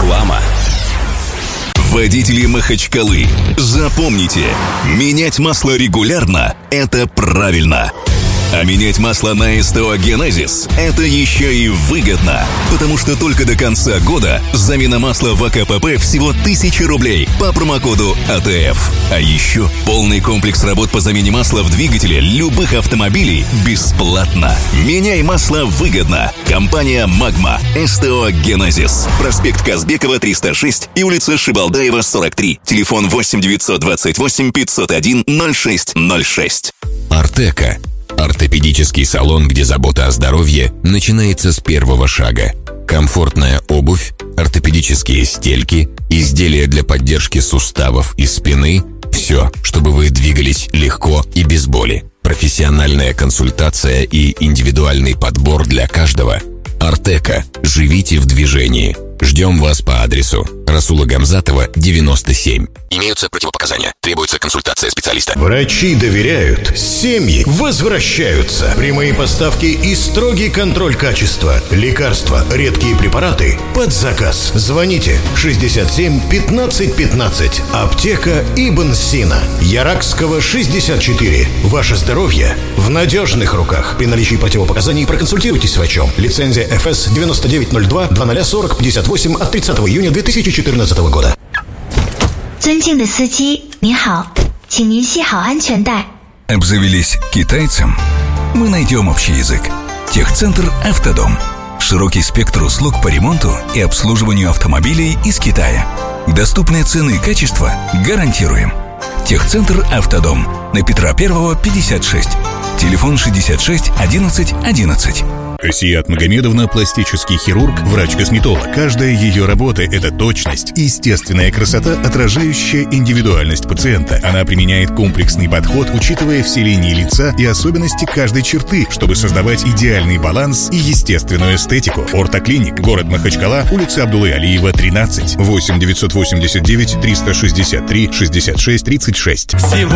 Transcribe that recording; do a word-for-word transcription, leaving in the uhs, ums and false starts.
Реклама. Водители Махачкалы, запомните, менять масло регулярно – это правильно. А менять масло на СТО Genesis – это еще и выгодно. Потому что только до конца года замена масла в АКПП всего тысяча рублей по промокоду А Т Ф. А еще полный комплекс работ по замене масла в двигателе любых автомобилей бесплатно. Меняй масло выгодно. Компания «Магма». СТО Genesis. Проспект Казбекова, триста шесть и улица Шибалдаева, сорок три. Телефон восемь девятьсот двадцать восемь пятьсот один ноль шесть ноль шесть. Артека. Ортопедический салон, где забота о здоровье начинается с первого шага. Комфортная обувь, ортопедические стельки, изделия для поддержки суставов и спины – все, чтобы вы двигались легко и без боли. Профессиональная консультация и индивидуальный подбор для каждого. Артека. Живите в движении. Ждем вас по адресу Расула Гамзатова, девяносто семь. Имеются противопоказания. Требуется консультация специалиста. Врачи доверяют, семьи возвращаются. Прямые поставки и строгий контроль качества. Лекарства, редкие препараты под заказ. Звоните шестьдесят семь пятнадцать пятнадцать. Аптека Ибн Сина. Яракского, шестьдесят четыре. Ваше здоровье в надежных руках. При наличии противопоказаний проконсультируйтесь с врачом. Лицензия эф эс девяносто девять ноль два двадцать сорок пятьдесят восемь от тридцатого июня две тысячи четырнадцатого года. 尊敬的司机，您好，请您系好安全带。 Обзавелись китайцем? Мы найдем общий язык. Техцентр «Автодом». Широкий спектр услуг по ремонту и обслуживанию автомобилей из Китая. Доступные цены и качество гарантируем. Техцентр «Автодом» на Петра Первого, пятьдесят шесть. Телефон шестьдесят шесть одиннадцать одиннадцать. Асият Магомедовна – пластический хирург, врач-косметолог. Каждая ее работа – это точность и естественная красота, отражающая индивидуальность пациента. Она применяет комплексный подход, учитывая все линии лица и особенности каждой черты, чтобы создавать идеальный баланс и естественную эстетику. Ортоклиник, город Махачкала, улица Абдулы Алиева, тринадцать. восемь девятьсот восемьдесят девять триста шестьдесят три шестьдесят шесть тридцать шесть.